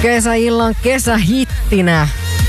Kesäillan kesähittinä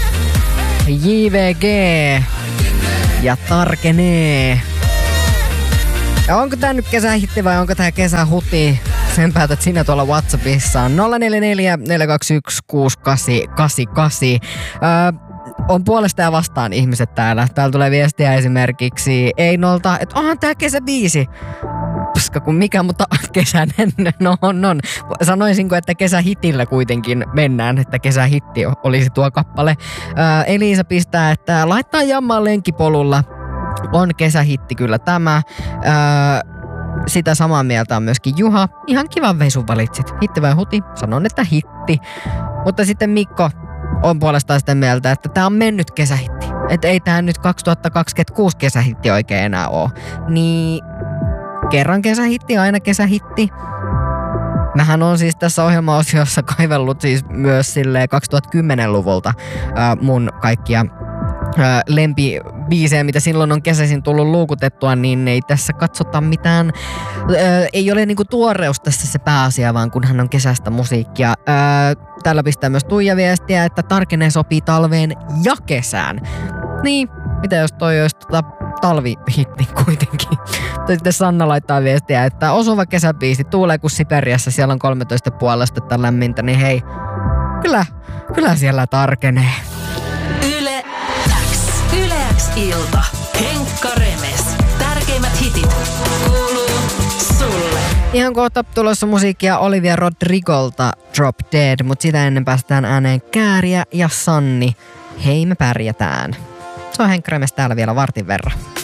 JVG ja Tarkenee. Ja onko tää nyt kesähitti vai onko tää kesähuti? Sen päätät sinä tuolla WhatsAppissa. 044 421 6888. On puolesta ja vastaan ihmiset täällä. Täällä tulee viestiä esimerkiksi Einolta, että onhan tää kesäbiisi. Koska kun mikä, mutta kesänen. No on. Sanoisinko, että kesähitillä kuitenkin mennään, että kesähitti olisi tuo kappale. Elisa pistää, että laittaa jammaa lenkipolulla. On kesähitti kyllä tämä. Sitä samaa mieltä on myöskin Juha. Ihan kivan veisun valitsit. Hitti vai huti? Sanon, että hitti. Mutta sitten Mikko on puolestaan sitä mieltä, että tää on mennyt kesähitti. Että ei tää nyt 2026 kesähitti oikein enää oo. Niin kerran kesähitti, aina kesähitti. Mähän on siis tässä ohjelmaosiossa kaivellut siis myös silleen 2010-luvulta mun kaikkia lempibiisejä, mitä silloin on kesäisin tullut luukutettua, niin ei tässä katsota mitään, ei ole niinku tuoreus tässä se pääasia, vaan kunhan on kesästä musiikkia. Täällä pistää myös Tuija viestiä, että Tarkenee sopii talveen ja kesään. Niin, mitä jos toi olisi talvihitti kuitenkin. Sitten Sanna laittaa viestiä, että osuva kesäbiisi, tuulee kuin Siperiassa, siellä on 13,5 astetta lämmintä, niin hei, kyllä siellä Tarkenee. Yle X ilta. Henkka Remes. Tärkeimmät hitit kuuluu sulle. Ihan kohta tulossa musiikkia Olivia Rodrigolta Drop Dead, mutta sitä ennen päästään ääneen Kääriä ja Sanni. Hei, me pärjätään. Se on Henkka Remes täällä vielä vartin verran.